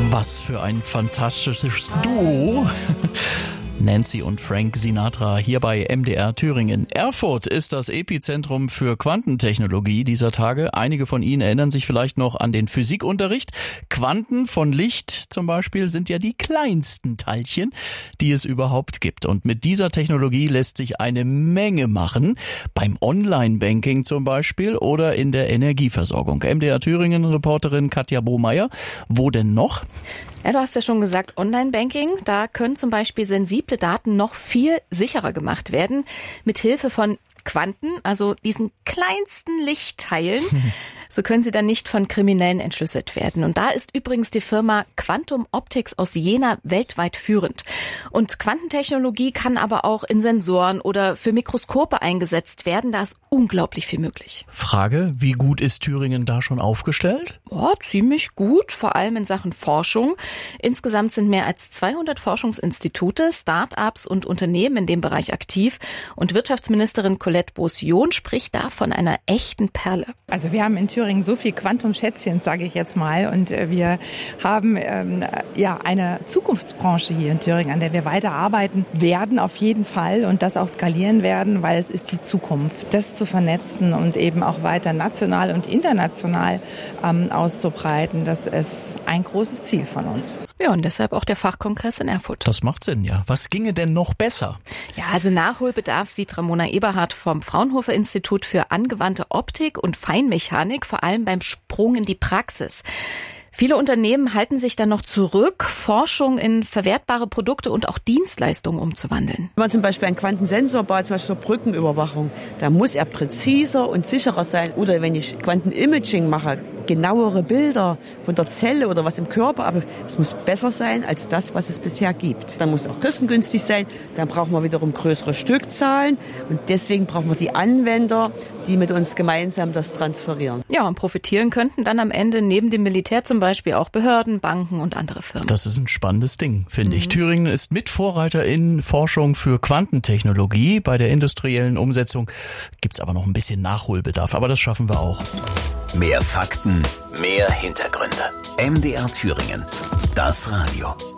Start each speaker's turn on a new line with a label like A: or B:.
A: Was für ein fantastisches Duo. Nancy und Frank Sinatra hier bei MDR Thüringen. Erfurt ist das Epizentrum für Quantentechnologie dieser Tage. Einige von Ihnen erinnern sich vielleicht noch an den Physikunterricht. Quanten von Licht zum Beispiel sind ja die kleinsten Teilchen, die es überhaupt gibt. Und mit dieser Technologie lässt sich eine Menge machen. Beim Online-Banking zum Beispiel oder in der Energieversorgung. MDR Thüringen-Reporterin Katja Bohmeier. Wo denn noch?
B: Ja, du hast ja schon gesagt, Online-Banking, da können zum Beispiel sensible Daten noch viel sicherer gemacht werden, mit Hilfe von Quanten, also diesen kleinsten Lichtteilen. So können sie dann nicht von Kriminellen entschlüsselt werden. Und da ist übrigens die Firma Quantum Optics aus Jena weltweit führend. Und Quantentechnologie kann aber auch in Sensoren oder für Mikroskope eingesetzt werden. Da ist unglaublich viel möglich.
A: Frage, wie gut ist Thüringen da schon aufgestellt?
B: Ja, ziemlich gut, vor allem in Sachen Forschung. Insgesamt sind mehr als 200 Forschungsinstitute, Start-ups und Unternehmen in dem Bereich aktiv. Und Wirtschaftsministerin Colette Beausillon spricht da von einer echten Perle.
C: Also wir haben in Thüringen so viel Quantum-Schätzchen, sage ich jetzt mal. Und wir haben eine Zukunftsbranche hier in Thüringen, an der wir weiterarbeiten werden auf jeden Fall und das auch skalieren werden, weil es ist die Zukunft. Das zu vernetzen und eben auch weiter national und international auszubreiten, das ist ein großes Ziel von uns.
B: Ja, und deshalb auch der Fachkongress in Erfurt.
A: Das macht Sinn, ja. Was ginge denn noch besser?
B: Ja, also Nachholbedarf sieht Ramona Eberhardt vom Fraunhofer Institut für angewandte Optik und Feinmechanik, vor allem beim Sprung in die Praxis. Viele Unternehmen halten sich dann noch zurück, Forschung in verwertbare Produkte und auch Dienstleistungen umzuwandeln.
D: Wenn man zum Beispiel einen Quantensensor baut, zum Beispiel zur Brückenüberwachung, da muss er präziser und sicherer sein. Oder wenn ich Quantenimaging mache, genauere Bilder von der Zelle oder was im Körper, aber es muss besser sein als das, was es bisher gibt. Dann muss es auch kostengünstig sein, dann brauchen wir wiederum größere Stückzahlen und deswegen brauchen wir die Anwender, die mit uns gemeinsam das transferieren.
B: Ja, und profitieren könnten dann am Ende neben dem Militär zum Beispiel auch Behörden, Banken und andere Firmen.
A: Das ist ein spannendes Ding, finde ich. Thüringen ist Mitvorreiter in Forschung für Quantentechnologie. Bei der industriellen Umsetzung gibt's aber noch ein bisschen Nachholbedarf, aber das schaffen wir auch.
E: Mehr Fakten, mehr Hintergründe. MDR Thüringen. Das Radio.